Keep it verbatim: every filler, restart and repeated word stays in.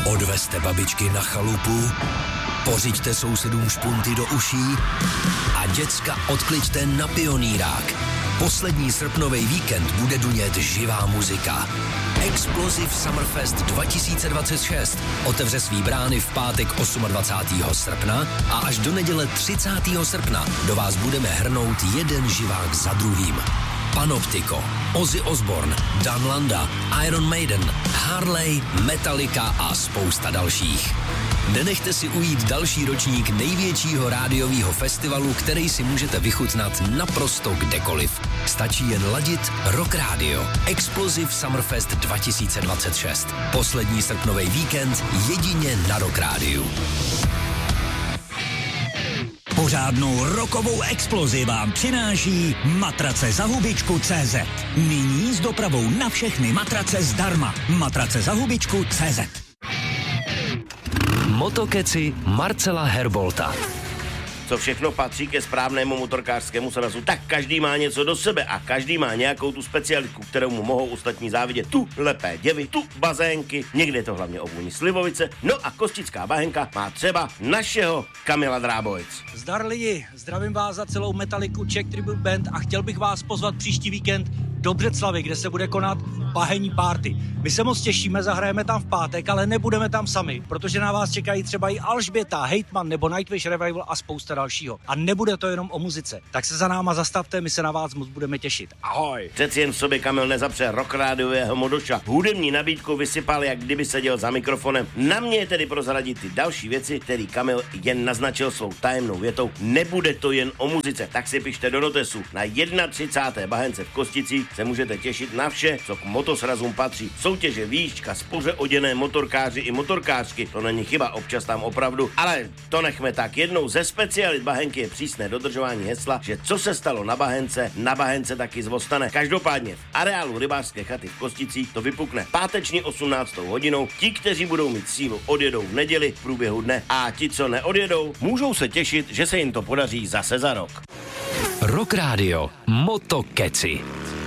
Odvezte babičky na chalupu, pořiďte sousedům špunty do uší a děcka odkliďte na Pionýrák. Poslední srpnový víkend bude dunět živá muzika. Explosive Summerfest dva tisíce dvacet šest otevře svý brány v pátek dvacátého osmého srpna a až do neděle třicátého srpna do vás budeme hrnout jeden živák za druhým. Panoptiko, Ozzy Osbourne, Dan Landa, Iron Maiden, Harley, Metallica a spousta dalších. Nenechte si ujít další ročník největšího rádiového festivalu, který si můžete vychutnat naprosto kdekoliv. Stačí jen ladit Rock Radio. Explosive Summerfest dva tisíce dvacet šest. Poslední srpnový víkend jedině na Rock Radio. Pořádnou rokovou explozi vám přináší matrace za hubičku tečka cé zet. Nyní s dopravou na všechny matrace zdarma. matrace za hubičku tečka cé zet. Motokeci Marcela Herbolta. Co všechno patří ke správnému motorkářskému srazu, tak každý má něco do sebe a každý má nějakou tu specialitku, kterou mu mohou ostatní závidět. Tu lepé děvy, tu bazénky, někde to hlavně obvůní slivovice, no a Kostická Bahenka má třeba našeho Kamila Drábojc. Zdar lidi, zdravím vás za celou Metalliku Czech Tribute Band a chtěl bych vás pozvat příští víkend do Břeclavy, kde se bude konat bahenní party. My se moc těšíme, zahrajeme tam v pátek, ale nebudeme tam sami, protože na vás čekají třeba i Alžběta, Hejtman nebo Nightwish Revival a spousta dalšího. A nebude to jenom o muzice. Tak se za náma zastavte, my se na vás moc budeme těšit. Ahoj. Přeci jen v sobě Kamil nezapře rock rádiového modoša. Hudební nabídku vysypal, jak kdyby seděl za mikrofonem. Na mě je tedy prozradit ty další věci, který Kamil jen naznačil svou tajemnou větou. Nebude to jen o muzice, tak si pište do notesu. Na třicáté první bahence v Kosticích se můžete těšit na vše, co k motosrazům patří. Soutěže, výšťka, spoře oděné motorkáři i motorkářky, to není chyba, občas tam opravdu, ale to nechme tak. Jednou ze specialit bahenky je přísné dodržování hesla, že co se stalo na bahence, na bahence taky zvostane. Každopádně v areálu rybářské chaty v Kosticích to vypukne páteční osmnáctou hodinou. Ti, kteří budou mít sílu, odjedou v neděli v průběhu dne a ti, co neodjedou, můžou se těšit, že se jim to podaří zase za rok. Rock Radio Motokeci.